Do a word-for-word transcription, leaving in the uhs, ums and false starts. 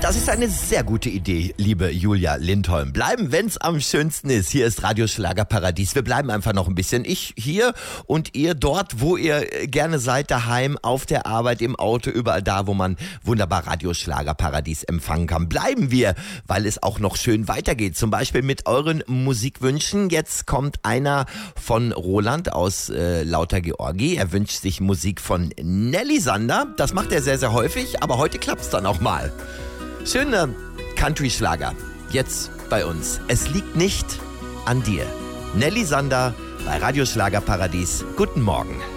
Das ist eine sehr gute Idee, liebe Julia Lindholm. Bleiben, wenn's am schönsten ist. Hier ist Radio Schlagerparadies. Wir bleiben einfach noch ein bisschen. Ich hier und ihr dort, wo ihr gerne seid, daheim, auf der Arbeit, im Auto, überall da, wo man wunderbar Radio Schlagerparadies empfangen kann. Bleiben wir, weil es auch noch schön weitergeht. Zum Beispiel mit euren Musikwünschen. Jetzt kommt einer von Roland aus äh, Lauter Georgi. Er wünscht sich Musik von Nelly Sander. Das macht er sehr, sehr häufig, aber heute klappt's dann auch mal. Schöner Country-Schlager, jetzt bei uns. Es liegt nicht an dir. Nelly Sander bei Radio Schlagerparadies. Guten Morgen.